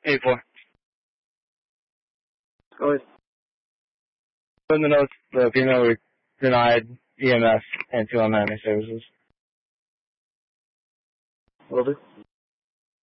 8-4. Go ahead. In the notes, the female denied EMS and 209 services. Over.